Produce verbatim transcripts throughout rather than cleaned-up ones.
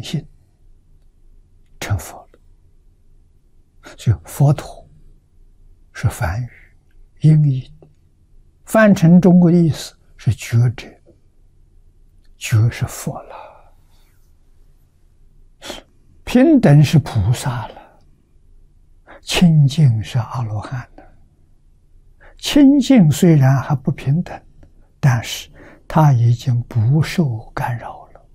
信，成佛了。所以佛陀是梵语音译的，翻成中国的意思是觉者，觉是佛了，平等是菩萨了，清净是阿罗汉了。清净虽然还不平等，但是他已经不受干扰了。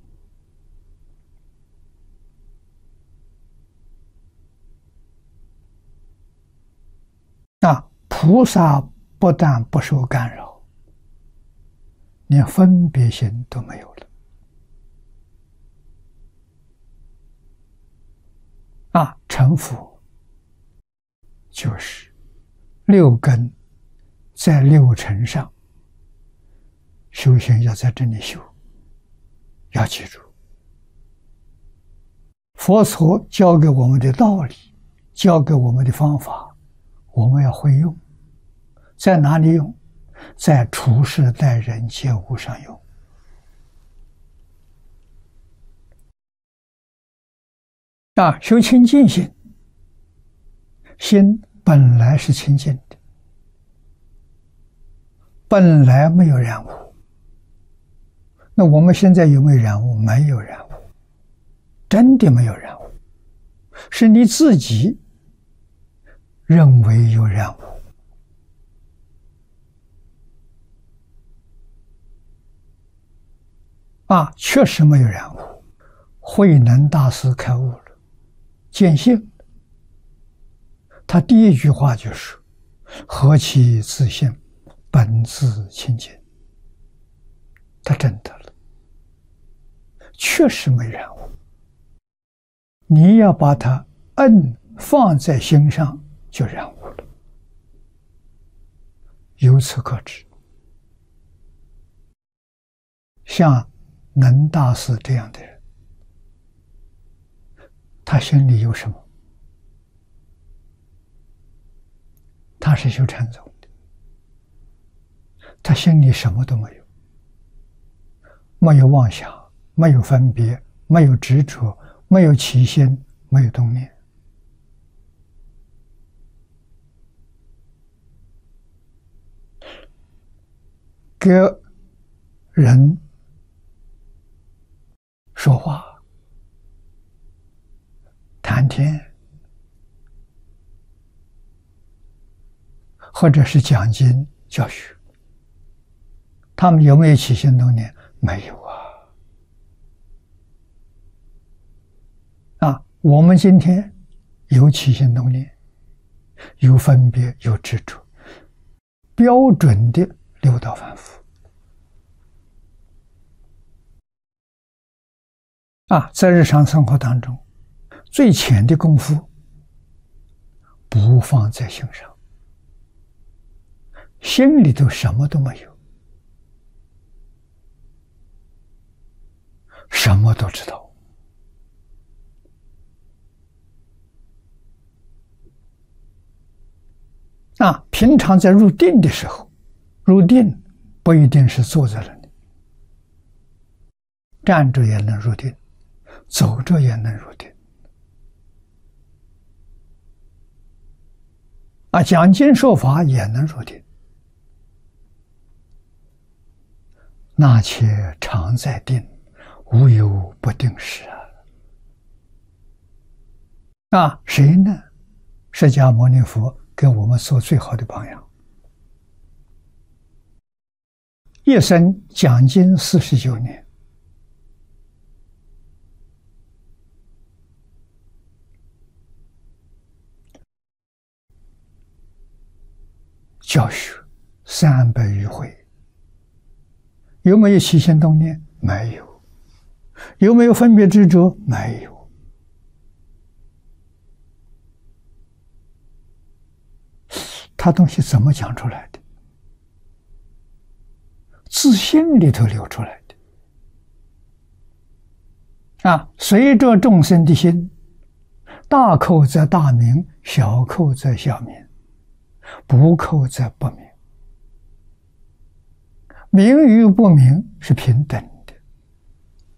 那菩萨不但不受干扰，连分别心都没有了。啊，成佛就是六根在六尘上，修行要在这里修，要记住，佛所教给我们的道理，教给我们的方法，我们要会用。在哪里用？在处事待人接物上用。啊，修清净心，心本来是清净的，本来没有染污。那我们现在有没有染污？没有染污，真的没有染污，是你自己认为有染污。啊，确实没有染污。慧能大师开悟了，见性，他第一句话就是何其自性，本自清净。他真的了，确实没染污。你要把它摁放在心上，就染污了。由此可知，像能大师这样的人，他心里有什么？他是修禅宗的，他心里什么都没有，没有妄想，没有分别，没有执着，没有起心，没有动念。给人说话、谈天，或者是讲经教学，他们有没有起心动念？没有啊！啊，我们今天有起心动念，有分别，有执着，标准的六道凡夫。啊，在日常生活当中，最浅的功夫不放在心上，心里头什么都没有，什么都知道。啊，平常在入定的时候，入定不一定是坐在那里，站着也能入定，走着也能入定。啊，讲经说法也能入定。那且常在定，无有不定时啊！啊，谁呢？释迦牟尼佛给我们做最好的榜样。一生讲经四十九年，教学三百余回，有没有起心动念？没有。有没有分别执着？没有。他东西怎么讲出来的？自心里头流出来的。啊，随着众生的心，大扣则大明，小扣则小明，不扣则不明。明与不明是平等的。